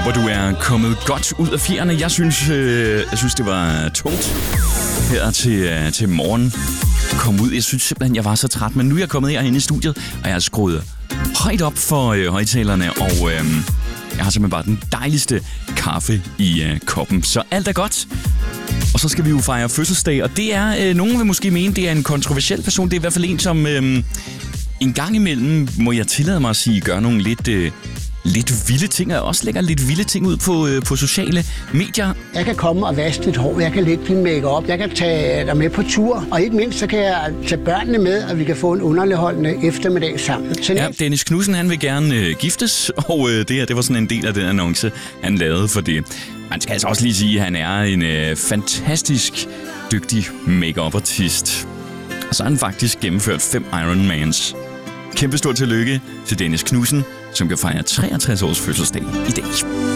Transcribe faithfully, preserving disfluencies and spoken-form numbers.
håber, du er kommet godt ud af fjerne. Jeg synes, øh, jeg synes det var tungt her til, øh, til morgen. Kom ud. Jeg synes simpelthen, jeg var så træt. Men nu er jeg kommet herinde i studiet, og jeg har skruet højt op for øh, højtalerne. Og øh, jeg har simpelthen bare den dejligste kaffe i øh, koppen. Så alt er godt. Og så skal vi jo fejre fødselsdag. Og det er, øh, nogen vil måske mene, det er en kontroversiel person. Det er i hvert fald en, som øh, en gang imellem, må jeg tillade mig at sige, gør nogle lidt... Øh, lidt vilde ting, og også lægger lidt vilde ting ud på, øh, på sociale medier. Jeg kan komme og vaske dit hår, jeg kan lægge din make-up, jeg kan tage dig med på tur, og ikke mindst så kan jeg tage børnene med, og vi kan få en underholdende eftermiddag sammen. Så ja, Dennis Knudsen, han vil gerne øh, giftes, og øh, det her, det var sådan en del af den annonce, han lavede for det. Man skal altså også lige sige, at han er en øh, fantastisk dygtig make-up-artist. Og så har han faktisk gennemført fem Ironmans. Kæmpe stort tillykke til Dennis Knudsen, som kan fejre treogtres års fødselsdag i dag.